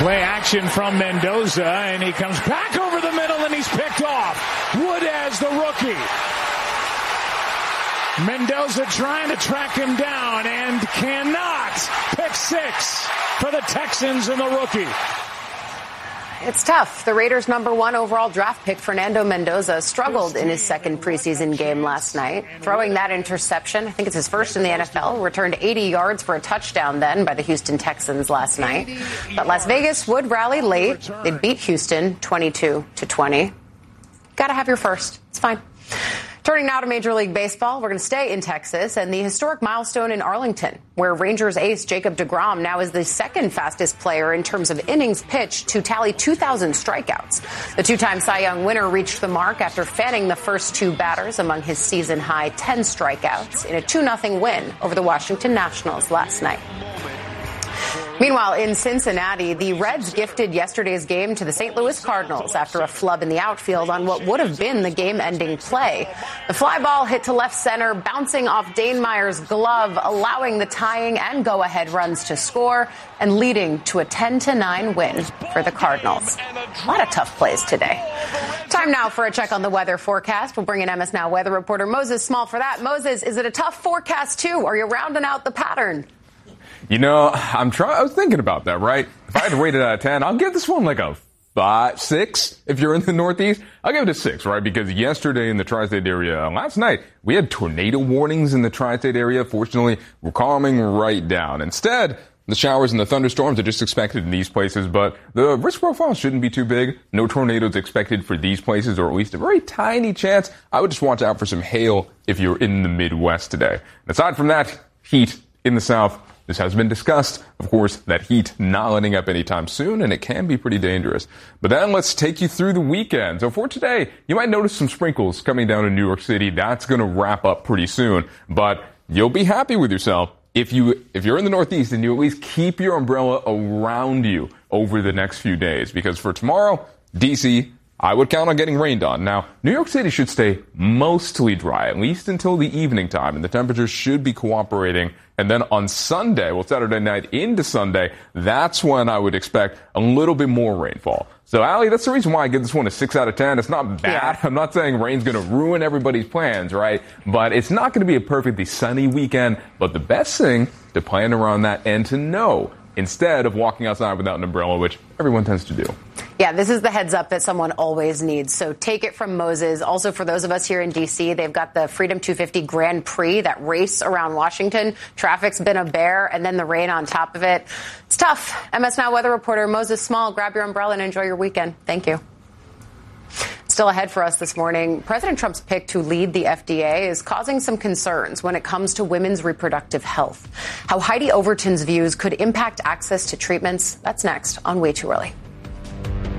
Play action from Mendoza, and he comes back over the middle, and he's picked off. Wood as the rookie. Mendoza trying to track him down and cannot. Pick six for the Texans and the rookie. It's tough. The Raiders' #1 overall draft pick, Fernando Mendoza, struggled in his second preseason game last night. Throwing that interception, I think it's his first in the NFL, returned 80 yards for a touchdown then by the Houston Texans last night. But Las Vegas would rally late. They'd beat Houston 22-20. Got to have your first. It's fine. Turning now to Major League Baseball, we're going to stay in Texas and the historic milestone in Arlington, where Rangers ace Jacob deGrom now is the second fastest player in terms of innings pitched to tally 2,000 strikeouts. The two-time Cy Young winner reached the mark after fanning the first two batters among his season-high 10 strikeouts in a 2-0 win over the Washington Nationals last night. Meanwhile, in Cincinnati, the Reds gifted yesterday's game to the St. Louis Cardinals after a flub in the outfield on what would have been the game-ending play. The fly ball hit to left center, bouncing off Dane Meyer's glove, allowing the tying and go-ahead runs to score and leading to a 10-9 win for the Cardinals. A lot of tough plays today. Time now for a check on the weather forecast. We'll bring in MS Now weather reporter Moses Small for that. Moses, is it a tough forecast, too? Are you rounding out the pattern? You know, I was thinking about that, right? If I had to rate it out of 10, I'll give this one like a 5, 6. If you're in the Northeast, I'll give it a 6, right? Because yesterday in the tri-state area, last night, we had tornado warnings in the tri-state area. Fortunately, we're calming right down. Instead, the showers and the thunderstorms are just expected in these places, but the risk profile shouldn't be too big. No tornadoes expected for these places, or at least a very tiny chance. I would just watch out for some hail if you're in the Midwest today. And aside from that, heat in the South. This has been discussed. Of course, that heat not letting up anytime soon, and it can be pretty dangerous. But then let's take you through the weekend. So for today, you might notice some sprinkles coming down in New York City. That's going to wrap up pretty soon. But you'll be happy with yourself if you're in the Northeast and you at least keep your umbrella around you over the next few days. Because for tomorrow, D.C., I would count on getting rained on. Now, New York City should stay mostly dry, at least until the evening time, and the temperatures should be cooperating. And then on Sunday, Saturday night into Sunday, that's when I would expect a little bit more rainfall. So, Allie, that's the reason why I give this one a 6 out of 10. It's not bad. Yeah. I'm not saying rain's going to ruin everybody's plans, right? But it's not going to be a perfectly sunny weekend. But the best thing to plan around that and to know instead of walking outside without an umbrella, which everyone tends to do. Yeah, this is the heads up that someone always needs. So take it from Moses. Also, for those of us here in D.C., they've got the Freedom 250 Grand Prix, that race around Washington. Traffic's been a bear, and then the rain on top of it. It's tough. MS Now weather reporter Moses Small, grab your umbrella and enjoy your weekend. Thank you. Still ahead for us this morning, President Trump's pick to lead the FDA is causing some concerns when it comes to women's reproductive health. How Heidi Overton's views could impact access to treatments, that's next on Way Too Early.